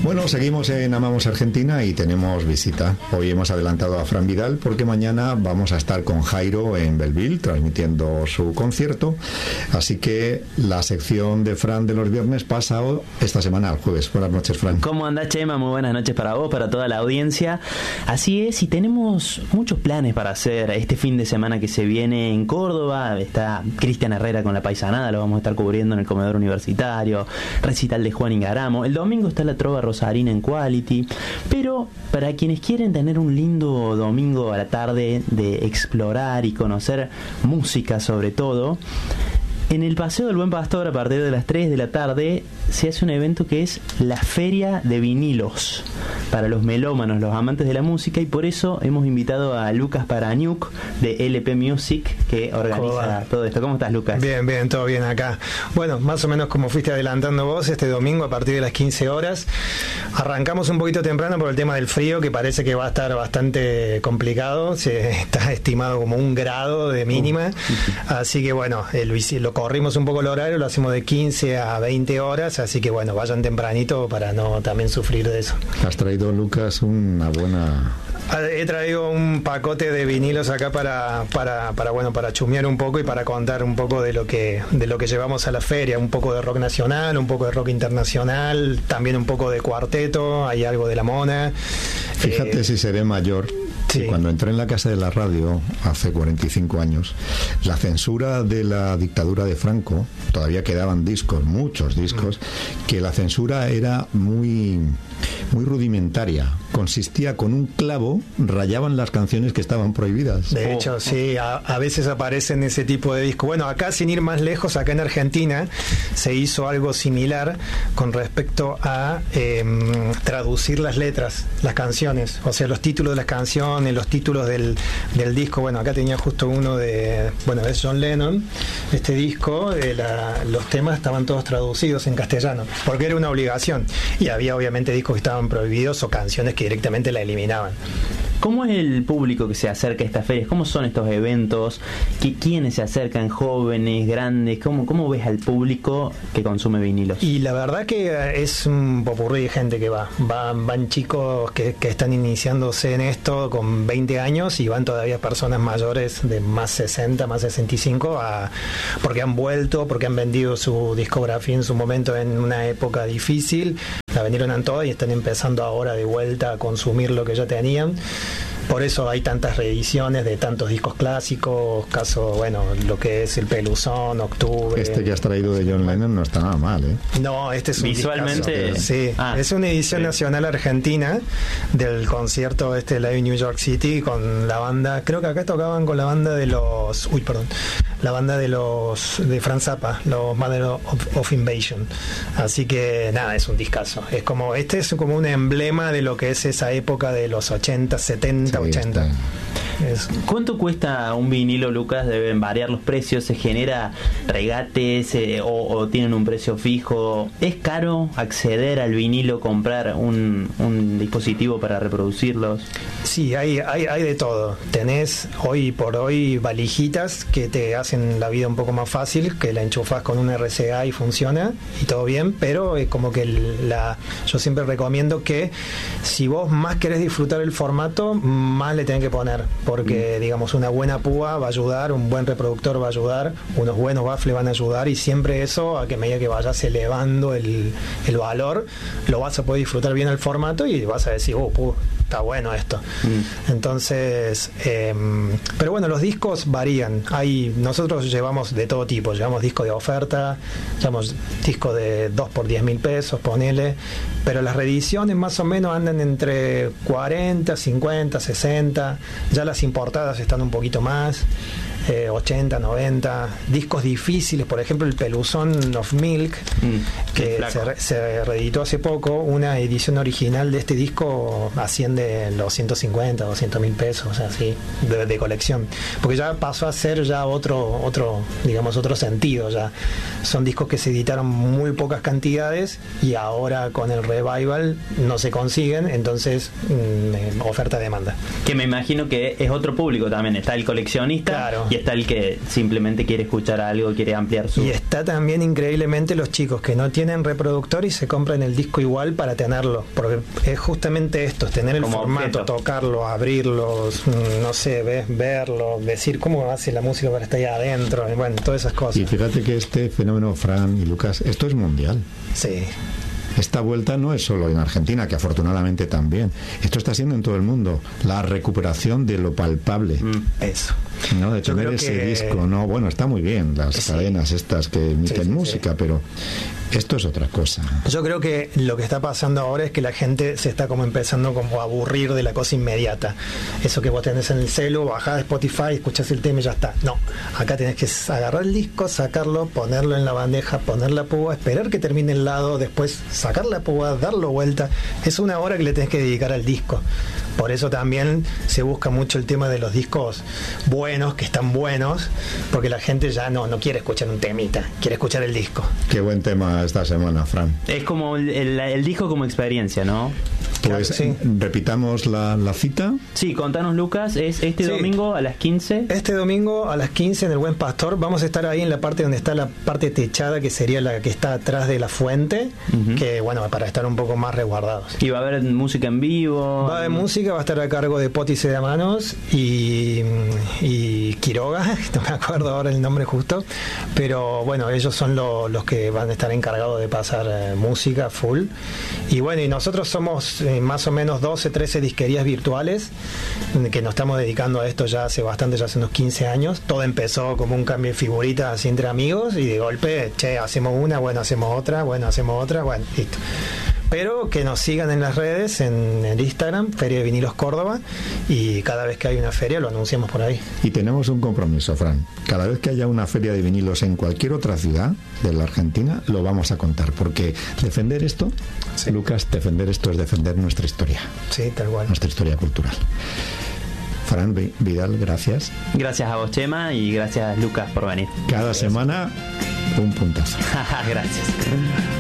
Bueno, seguimos en Amamos Argentina y tenemos visita. Hoy hemos adelantado a Fran Vidal porque mañana vamos a estar con Jairo en Belleville transmitiendo su concierto. Así que la sección de Fran de los viernes pasa esta semana al jueves. Buenas noches, Fran. ¿Cómo andás, Chema? Muy buenas noches para vos, para toda la audiencia. Así es, y tenemos muchos planes para hacer este fin de semana que se viene en Córdoba. Está Cristian Herrera con La Paisanada, lo vamos a estar cubriendo en el comedor universitario. Recital de Juan Ingaramo. El domingo está la Trova Rosarina en Quality. Pero para quienes quieren tener un lindo domingo a la tarde de explorar y conocer música sobre todo, en el Paseo del Buen Pastor, a partir de las 3 de la tarde, se hace un evento que es la Feria de Vinilos, para los melómanos, los amantes de la música, y por eso hemos invitado a Lucas Parañuk de LP Music, que organiza todo esto. ¿Cómo estás, Lucas? Bien, todo bien acá. Bueno, más o menos como fuiste adelantando vos, este domingo a partir de las 15 horas, arrancamos un poquito temprano por el tema del frío, que parece que va a estar bastante complicado. Se está estimado como 1 grado de mínima, así que bueno, lo corrimos un poco el horario, lo hacemos de 15 a 20 horas, así que bueno, vayan tempranito para no también sufrir de eso. Has traído, Lucas, una buena... He traído un pacote de vinilos acá para chumear un poco y para contar un poco de lo que llevamos a la feria, un poco de rock nacional, un poco de rock internacional, también un poco de cuarteto, hay algo de La Mona. Fíjate si seré mayor. Sí. Cuando entré en la Casa de la Radio hace 45 años, la censura de la dictadura de Franco, todavía quedaban discos, muchos discos, que la censura era muy rudimentaria. Consistía con un clavo, rayaban las canciones que estaban prohibidas. De hecho, sí, a veces aparecen ese tipo de discos. Bueno, acá sin ir más lejos, acá en Argentina se hizo algo similar con respecto a traducir las letras, las canciones, o sea, los títulos de las canciones, los títulos del disco. Bueno, acá tenía justo uno es John Lennon, este disco, los temas estaban todos traducidos en castellano, porque era una obligación, y había obviamente discos que estaban prohibidos o canciones que directamente la eliminaban. ¿Cómo es el público que se acerca a estas ferias? ¿Cómo son estos eventos? ¿Quiénes se acercan? ¿Jóvenes, grandes? ¿Cómo ves al público que consume vinilos? Y la verdad que es un popurrí de gente que van chicos que están iniciándose en esto con 20 años y van todavía personas mayores de más 60, más 65 porque han vuelto, porque han vendido su discografía en su momento en una época difícil, la vendieron en toda y están empezando ahora de vuelta a consumir lo que ya tenían. Por eso hay tantas reediciones de tantos discos clásicos, lo que es El Peluzón, Octubre. Este que has traído de John Lennon no está nada mal, ¿eh? No, este es un visualmente. Sí, es una edición nacional argentina del concierto Live New York City con la banda, creo que acá tocaban con la banda de Franz Zappa, los Mother of Invasion. Así que nada, es un discazo. Es como un emblema de lo que es esa época de los 80, 70, 80. ¿Cuánto cuesta un vinilo, Lucas? Deben variar los precios, se genera regates o tienen un precio fijo. ¿Es caro acceder al vinilo, comprar un dispositivo para reproducirlos? Sí, hay de todo. Tenés hoy por hoy valijitas que te hacen la vida un poco más fácil, que la enchufás con un RCA y funciona y todo bien, pero es como que yo siempre recomiendo que si vos más querés disfrutar el formato, más le tenés que poner, porque digamos una buena púa va a ayudar, un buen reproductor va a ayudar, unos buenos baffles van a ayudar, y siempre eso, a que medida que vayas elevando el valor, lo vas a poder disfrutar bien el formato y vas a decir, está bueno esto. Entonces, pero bueno, los discos varían. Nosotros llevamos de todo tipo, llevamos disco de oferta, llevamos disco de 2 por 10.000 pesos, ponele, pero las reediciones más o menos andan entre 40, 50, 60, ya las importadas están un poquito más, 80, 90, discos difíciles, por ejemplo el Peluzón of Milk, que se reeditó hace poco, una edición original de este disco asciende los 150, 200.000 pesos, así, de colección, porque ya pasó a ser ya otro sentido, ya son discos que se editaron muy pocas cantidades y ahora con el revival no se consiguen, entonces oferta-demanda. Que me imagino que es otro público también, está el coleccionista, claro, y está el que simplemente quiere escuchar algo, quiere ampliar su... Y está también increíblemente los chicos que no tienen reproductor y se compran el disco igual para tenerlo, porque es justamente esto, es tener el como formato, objeto. tocarlo, abrirlo, no sé, verlo, decir cómo hace la música para estar ahí adentro, bueno, todas esas cosas. Y fíjate que este fenómeno, Fran y Lucas, esto es mundial. Sí. Esta vuelta no es solo en Argentina, que afortunadamente también. Esto está siendo en todo el mundo. La recuperación de lo palpable. Eso. ¿No? De Yo tener creo ese que... disco, ¿no? Bueno, está muy bien las Sí. cadenas estas que emiten Sí, música, pero esto es otra cosa. Yo creo que lo que está pasando ahora es que la gente se está como empezando como a aburrir de la cosa inmediata. Eso que vos tenés en el celu, bajás de Spotify, escuchás el tema y ya está. No, acá tenés que agarrar el disco, sacarlo, ponerlo en la bandeja, poner la púa, esperar que termine el lado, después sacar la púa, darlo vuelta. Es una hora que le tenés que dedicar al disco. Por eso también se busca mucho el tema de los discos buenos, que están buenos, porque la gente ya no quiere escuchar un temita, quiere escuchar el disco. Qué buen tema esta semana, Fran. Es como el disco como experiencia, ¿no? Pues Claro, sí. repitamos la cita. Sí, contanos, Lucas, es este Sí. domingo a las 15. Este domingo a las 15 en el Buen Pastor vamos a estar ahí en la parte donde está la parte techada, que sería la que está atrás de la fuente, que bueno, para estar un poco más resguardados. Y va a haber música en vivo. Va de música, va a estar a cargo de Poti Sedamanos y Quiroga, no me acuerdo ahora el nombre justo, pero bueno, ellos son los que van a estar encargados de pasar música full. Y bueno, y nosotros somos más o menos 12, 13 disquerías virtuales que nos estamos dedicando a esto ya hace bastante, ya hace unos 15 años. Todo empezó como un cambio de figuritas así entre amigos y de golpe, che, hacemos una, bueno, hacemos otra, bueno, listo. Pero que nos sigan en las redes, en el Instagram, Feria de Vinilos Córdoba, y cada vez que hay una feria lo anunciamos por ahí. Y tenemos un compromiso, Fran. Cada vez que haya una feria de vinilos en cualquier otra ciudad de la Argentina, lo vamos a contar, porque defender esto, Sí. Lucas, defender esto es defender nuestra historia, Sí, tal cual. nuestra historia cultural. Fran Vidal, gracias. Gracias a vos, Chema, y gracias, Lucas, por venir. Cada semana un puntazo. Gracias.